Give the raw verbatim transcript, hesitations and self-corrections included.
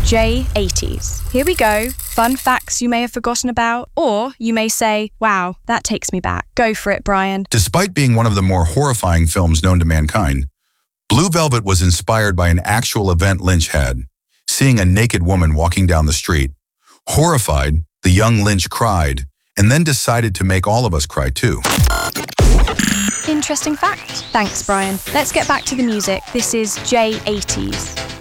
J eighties. Here we go. Fun facts you may have forgotten about, or you may say, wow, that takes me back. Go for it, Brian. Despite being one of the more horrifying films known to mankind, Blue Velvet was inspired by an actual event Lynch had, seeing a naked woman walking down the street. Horrified, the young Lynch cried, and then decided to make all of us cry too. Interesting fact. Thanks, Brian. Let's get back to the music. This is J eighties.